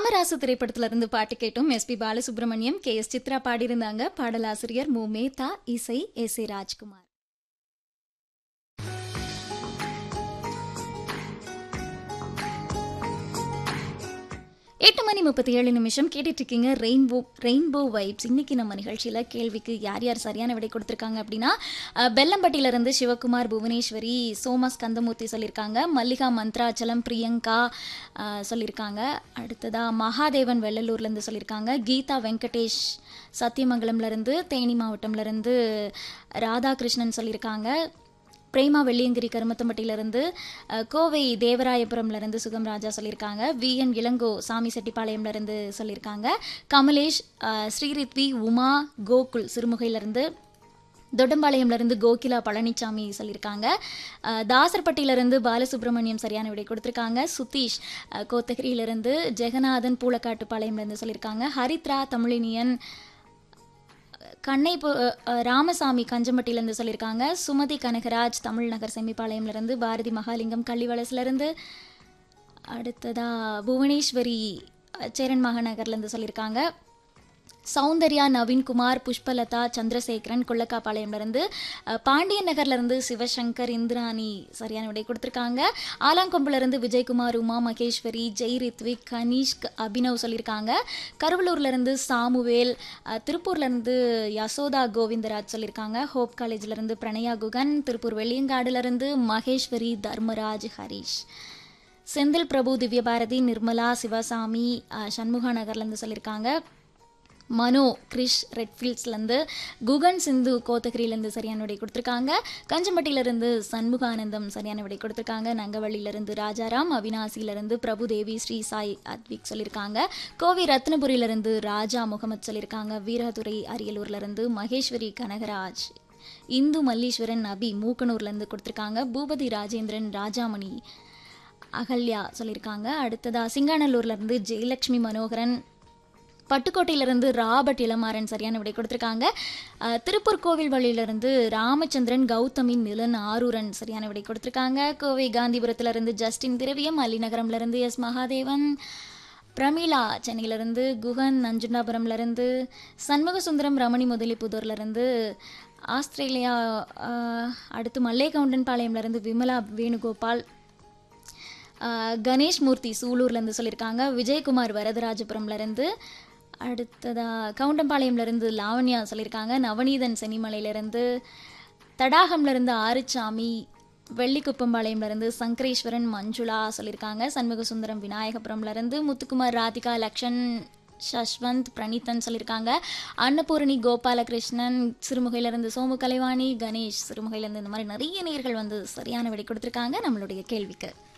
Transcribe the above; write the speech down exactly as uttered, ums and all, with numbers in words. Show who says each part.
Speaker 1: ராமராசு திரைப்படத்துல இருந்து பாட்டு கேட்டோம். S B Balasubramaniam, K S Chitra பாடியிருந்தாங்க. பாடலாசிரியர் மு மேத்தா, இசை எஸ் ஏ ராஜ்குமார். எட்டு மணி முப்பத்தி ஏழு நிமிஷம் கேட்டுட்டு இருக்கீங்க ரெயின்போ ரெயின்போ வைப்ஸ். இன்னைக்கு நம்ம நிகழ்ச்சியில் கேள்விக்கு யார் யார் சரியான விடை கொடுத்துருக்காங்க அப்படின்னா, பெல்லம்பட்டியிலிருந்து சிவகுமார், புவனேஸ்வரி, சோமஸ் கந்தமூர்த்தி சொல்லியிருக்காங்க. மல்லிகா மந்த்ராச்சலம், பிரியங்கா சொல்லியிருக்காங்க. அடுத்ததா மகாதேவன் வெள்ளலூர்லேருந்து சொல்லியிருக்காங்க. கீதா வெங்கடேஷ் சத்தியமங்கலம்லேருந்து, தேனி மாவட்டம்லேருந்து ராதாகிருஷ்ணன் சொல்லியிருக்காங்க. பிரேமா வெள்ளியங்கிரி கருமத்தம்பட்டியிலிருந்து, கோவை தேவராயபுரம்லேருந்து சுகம் ராஜா சொல்லியிருக்காங்க. வி என் இளங்கோ சாமி செட்டிப்பாளையம்லேருந்து சொல்லியிருக்காங்க. கமலேஷ், ஸ்ரீரித்வி, உமா, கோகுல் சிறுமுகையிலேருந்து, தொட்டம்பாளையம்லேருந்து கோகிலா பழனிசாமி சொல்லியிருக்காங்க. தாசர்பட்டியிலிருந்து பாலசுப்ரமணியம் சரியான விடை கொடுத்துருக்காங்க. சுதீஷ் கோத்தகிரியிலிருந்து, ஜெகநாதன் பூலக்காட்டுப்பாளையம்லேருந்து சொல்லியிருக்காங்க. ஹரித்ரா தமிழினியன் கண்ணை ராமசாமி கஞ்சம்பட்டியிலேருந்து சொல்லியிருக்காங்க. சுமதி கனகராஜ் தமிழ் நகர் செம்மிப்பாளையம்லேருந்து, பாரதி மகாலிங்கம் கள்ளிவளசுலேருந்து, அடுத்ததா புவனேஸ்வரி சேரன் மகாநகர்லேருந்து சொல்லியிருக்காங்க. சௌந்தர்யா, நவீன்குமார், புஷ்பலதா, சந்திரசேகரன் கொள்ளக்காப்பாளையம்லேருந்து, பாண்டியன் நகர்லேருந்து சிவசங்கர், இந்திராணி சரியான விடை கொடுத்துருக்காங்க. ஆலாங்கொம்புலேருந்து விஜயகுமார், உமா மகேஸ்வரி, ஜெய் ரித்விக், கனிஷ்க், அபினவ் சொல்லியிருக்காங்க. கருவலூர்லேருந்து சாமுவேல், திருப்பூர்லேருந்து யசோதா கோவிந்தராஜ் சொல்லியிருக்காங்க. ஹோப் காலேஜ்லேருந்து பிரணயா குகன், திருப்பூர் வெள்ளியங்காடுலேருந்து மகேஸ்வரி, தர்மராஜ், ஹரீஷ், செந்தில் பிரபு, திவ்யபாரதி, நிர்மலா, சிவசாமி சண்முகா நகர்லேருந்து சொல்லியிருக்காங்க. மனோ கிரிஷ் ரெட்ஃபீல்ட்ஸ்லேருந்து, குகன் சிந்து கோத்தகிரியிலேருந்து சரியான விடை கொடுத்துருக்காங்க. கஞ்சம்பட்டியிலேருந்து சண்முகானந்தம் சரியான விடை கொடுத்துருக்காங்க. நங்கவள்ளியிலேருந்து ராஜாராம், அவினாசியிலேருந்து பிரபுதேவி, ஸ்ரீ சாய் அத்விக் சொல்லியிருக்காங்க. கோவை ரத்னபுரியிலேருந்து ராஜா முகமது சொல்லியிருக்காங்க. வீரதுரை அரியலூர்லேருந்து மகேஸ்வரி கனகராஜ், இந்து மல்லீஸ்வரன் அபி மூக்கனூர்லேருந்து கொடுத்துருக்காங்க. பூபதி ராஜேந்திரன், ராஜாமணி, அகல்யா சொல்லியிருக்காங்க. அடுத்ததா சிங்காநல்லூர்லேருந்து ஜெயலட்சுமி மனோகரன், பட்டுக்கோட்டையிலிருந்து ராபர்ட் இளமாறன் சரியான விடை கொடுத்துருக்காங்க. திருப்பூர் கோவில் வழியிலிருந்து ராமச்சந்திரன், கௌதமி, நிலன், ஆரூரன் சரியான விடை கொடுத்துருக்காங்க. கோவை காந்திபுரத்திலிருந்து ஜஸ்டின் திரவியம், அலிநகரம்லேருந்து எஸ் மகாதேவன், பிரமிளா சென்னையிலிருந்து, குகன் நஞ்சுண்டாபுரம்லேருந்து, சண்முக சுந்தரம், ரமணி முதலிப்புதூர்லேருந்து, ஆஸ்திரேலியா, அடுத்து மல்லேகவுண்டன் பாளையம்லேருந்து விமலா வேணுகோபால், கணேஷ் மூர்த்தி சூலூர்லேருந்து சொல்லியிருக்காங்க. விஜயகுமார் வரதராஜபுரம்லேருந்து, அடுத்ததா கவுண்டம்பாளையம்லேருந்து லாவண்யா சொல்லியிருக்காங்க. நவநீதன் சென்னிமலையிலேருந்து, தடாகம்லேருந்து ஆறுச்சாமி, வெள்ளிக்குப்பம்பாளையம்லேருந்து சங்கரேஸ்வரன், மஞ்சுளா சொல்லியிருக்காங்க. சண்முக சுந்தரம் விநாயகபுரம்லேருந்து, முத்துக்குமார், ராதிகா, லக்ஷன், சஷ்வந்த், பிரணீத்தன் சொல்லியிருக்காங்க. அன்னபூரணி கோபாலகிருஷ்ணன் சிறுமுகையிலேருந்து, சோமு கலைவாணி, கணேஷ் சிறுமுகையிலேருந்து, இந்த மாதிரி நிறைய நேயர்கள் வந்து சரியான விடை கொடுத்துருக்காங்க நம்மளுடைய கேள்விக்கு.